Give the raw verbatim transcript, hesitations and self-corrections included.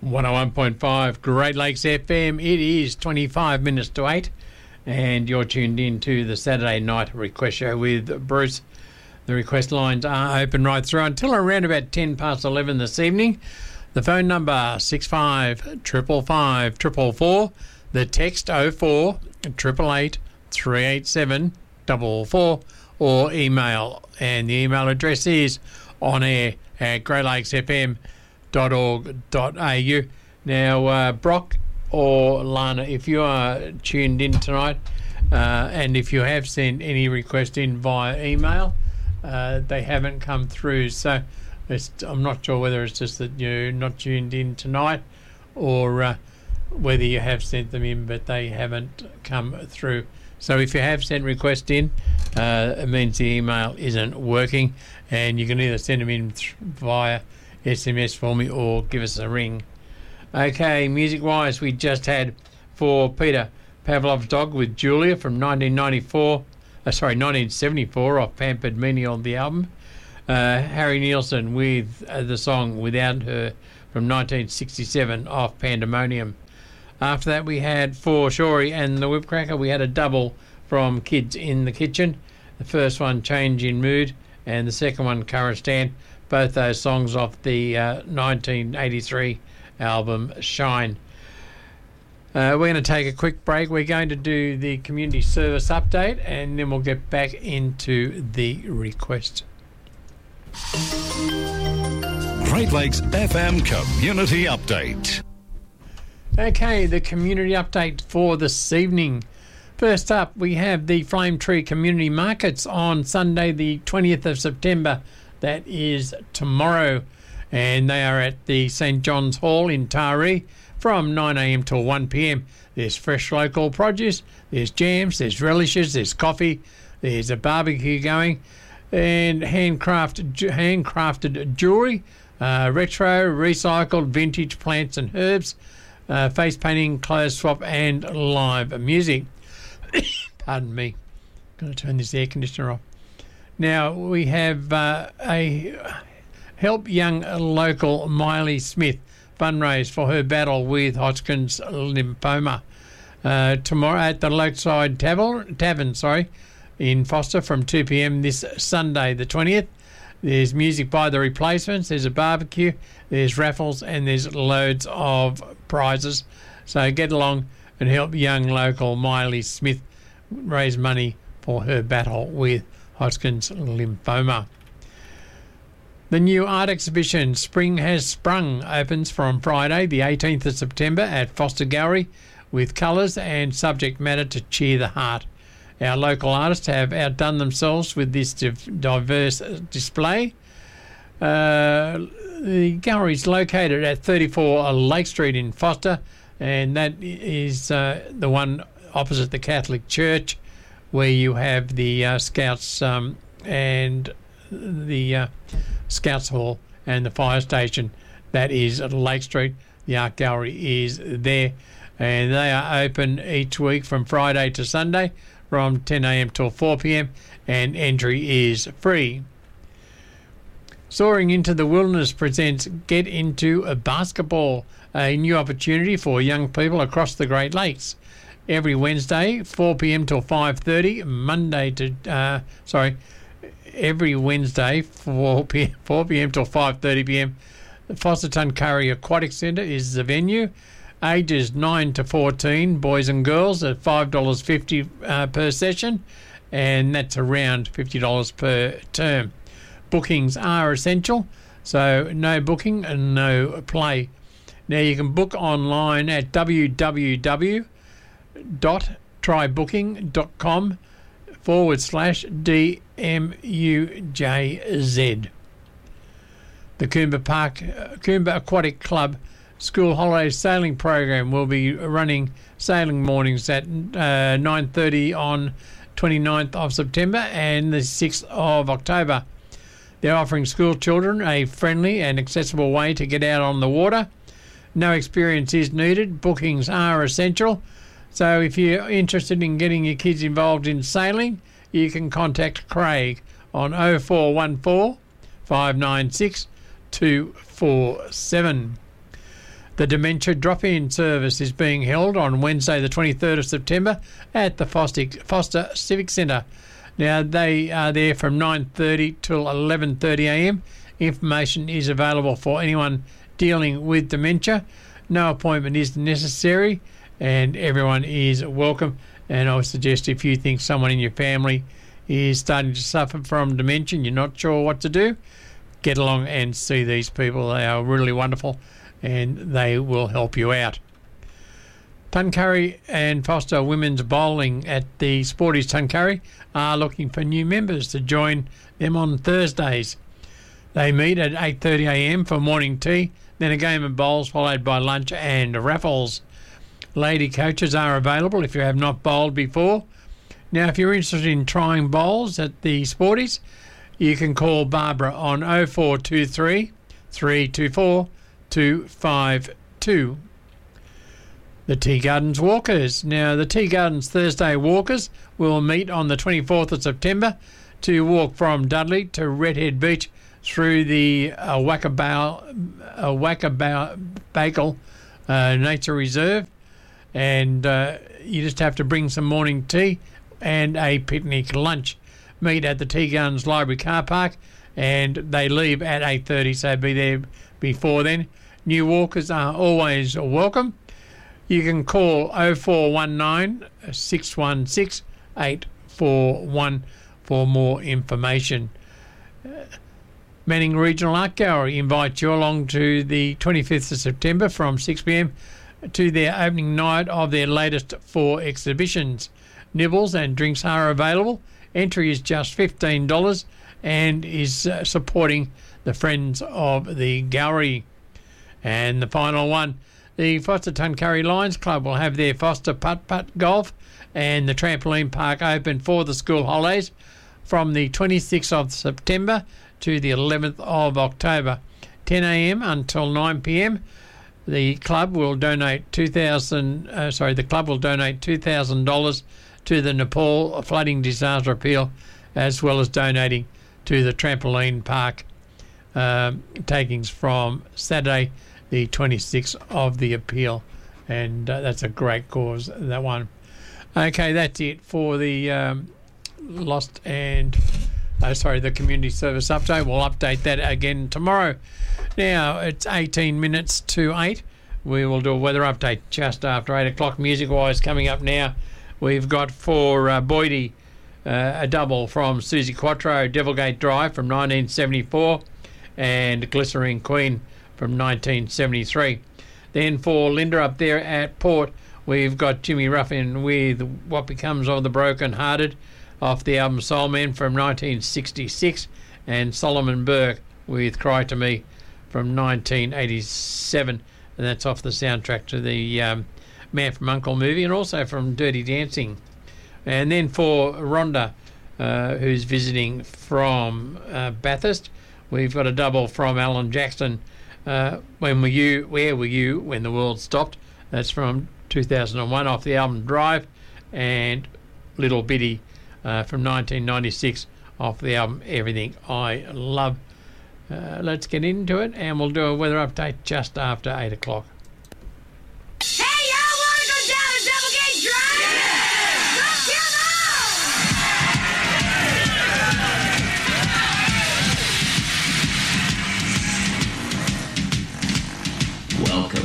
one oh one point five Great Lakes F M. It is twenty-five minutes to eight, and you're tuned in to the Saturday Night Request Show with Bruce. The request lines are open right through until around about ten past eleven this evening. The phone number six five five five five four four. The text oh four eight eight eight three eight seven four four, or email, and the email address is on air at great lakes f m dot org dot a u. Now, uh, Brock or Lana, if you are tuned in tonight, uh, and if you have sent any request in via email, uh, they haven't come through. So it's, I'm not sure whether it's just that you're not tuned in tonight, or uh, whether you have sent them in but they haven't come through. So if you have sent requests in, uh, it means the email isn't working, and you can either send them in th- via S M S for me or give us a ring. Okay, music-wise, we just had for Peter Pavlov's Dog with Julia from nineteen ninety-four, uh, sorry, nineteen seventy-four, off Pampered Meanie, the album. Uh, Harry Nielsen with uh, the song Without Her from nineteen sixty-seven, off Pandemonium. After that, we had for Shory and the Whipcracker, we had a double from Kids in the Kitchen. The first one, Change in Mood, and the second one, Curristan. Both those songs off the uh, nineteen eighty-three album Shine. Uh, we're going to take a quick break. We're going to do the community service update, and then we'll get back into the request. Great Lakes F M Community Update. Okay, the community update for this evening. First up, we have the Flame Tree Community Markets on Sunday the twentieth of September. That is tomorrow, and they are at the St John's Hall in Taree from nine a m till one p m. There's fresh local produce, there's jams, there's relishes, there's coffee, there's a barbecue going, and handcrafted, handcrafted jewellery, uh, retro, recycled, vintage plants and herbs, uh, face painting, clothes swap, and live music. Pardon me. Got to turn this air conditioner off. Now, we have uh, a Help Young Local Miley Smith fundraise for her battle with Hodgkin's lymphoma. Uh, tomorrow at the Lakeside Tavern, Tavern sorry, in Foster from two p m this Sunday the twentieth. There's music by The Replacements, there's a barbecue, there's raffles, and there's loads of prizes. So get along and help young local Miley Smith raise money for her battle with Hodgkin's lymphoma. The new art exhibition Spring Has Sprung opens from Friday the eighteenth of September at Foster Gallery with colours and subject matter to cheer the heart. Our local artists have outdone themselves with this diverse display. Uh, the gallery is located at thirty-four Lake Street in Foster, and that is uh, the one opposite the Catholic Church, where you have the uh, Scouts um, and the uh, Scouts Hall and the fire station. That is at Lake Street. The art gallery is there, and they are open each week from Friday to Sunday from ten a m till four p m, and entry is free. Soaring into the Wilderness presents Get Into a Basketball, a new opportunity for young people across the Great Lakes. Every Wednesday, four p m till five thirty, Monday to, uh, sorry, every Wednesday, four p m till five thirty p m. The Foster Tuncurry Aquatic Centre is the venue. Ages nine to fourteen, boys and girls, at five dollars fifty uh, per session, and that's around fifty dollars per term. Bookings are essential, so no booking and no play. Now you can book online at w w w dot trybooking.com forward slash D M U J Z. The Coomba Park, uh, Coomba Aquatic Club School Holiday Sailing Program will be running sailing mornings at uh, nine thirty on twenty-ninth of September and the sixth of October. They're offering school children a friendly and accessible way to get out on the water. No experience is needed. Bookings are essential. So if you're interested in getting your kids involved in sailing, you can contact Craig on oh four one four, five nine six, two four seven. The Dementia Drop-In service is being held on Wednesday the twenty-third of September at the Foster, Foster Civic Centre. Now, they are there from nine thirty till eleven thirty a m. Information is available for anyone dealing with dementia. No appointment is necessary and everyone is welcome. And I would suggest if you think someone in your family is starting to suffer from dementia and you're not sure what to do, get along and see these people. They are really wonderful and they will help you out. Tuncurry and Foster Women's Bowling at the Sporties Tuncurry are looking for new members to join them on Thursdays. They meet at eight thirty a m for morning tea, then a game of bowls followed by lunch and raffles. Lady coaches are available if you have not bowled before. Now, if you're interested in trying bowls at the Sporties, you can call Barbara on oh four two three, three two four, two five two. The Tea Gardens Walkers. Now, the Tea Gardens Thursday Walkers will meet on the twenty-fourth of September to walk from Dudley to Redhead Beach through the uh, Wackabagal uh, Nature Reserve. And uh, you just have to bring some morning tea and a picnic lunch. Meet at the Tea Gardens Library car park and they leave at eight thirty, so be there before then. New walkers are always welcome. You can call oh four one nine, six one six, eight four one for more information. Uh, Manning Regional Art Gallery invites you along to the twenty-fifth of September from six p m to their opening night of their latest four exhibitions. Nibbles and drinks are available. Entry is just fifteen dollars and is uh, supporting the Friends of the Gallery. And the final one, the Foster Tuncurry Lions Club will have their Foster Putt-Putt Golf and the Trampoline Park open for the school holidays from the twenty-sixth of September to the eleventh of October, ten a m until nine p m. The club will donate two thousand. Uh, sorry, the club will donate two thousand dollars to the Nepal Flooding Disaster Appeal, as well as donating to the Trampoline Park um, takings from Saturday, the twenty-sixth of the appeal, and uh, that's a great cause, that one. Okay, that's it for the um, lost and uh, sorry the community service update. We'll update that again tomorrow. Now it's eighteen minutes to eight. We will do a weather update just after eight o'clock. Music wise, coming up now, we've got for uh, Boydie uh, a double from Susie Quattro, Devilgate Drive from nineteen seventy-four, and Glycerine Queen from nineteen seventy-three. Then for Linda up there at Port, we've got Jimmy Ruffin with What Becomes of the Broken Hearted off the album Soul Men from nineteen sixty-six, and Solomon Burke with Cry to Me from nineteen eighty-seven, and that's off the soundtrack to the um, Man from U N C L E movie and also from Dirty Dancing. And then for Rhonda, uh, who's visiting from uh, Bathurst, we've got a double from Alan Jackson, uh, When Were You, Where Were You When the World Stopped? That's from two thousand one off the album Drive, and Little Bitty uh, from nineteen ninety-six off the album Everything I Love. Uh, let's get into it, and we'll do a weather update just after eight o'clock. Hey, y'all want to go down to Doublegate Drive? Yeah! Let's get on! Welcome